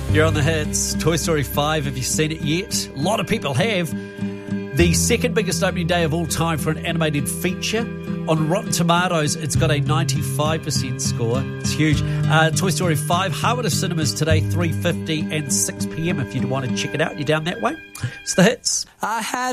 You're on the hits. Toy Story 5, have you seen it yet? A lot of people have. The second biggest opening day of all time for an animated feature. On Rotten Tomatoes, it's got a 95% score. It's huge. Toy Story 5, Harvard of Cinemas today, 3:50 and 6 p.m. if you'd want to check it out. You're down that way. It's the hits.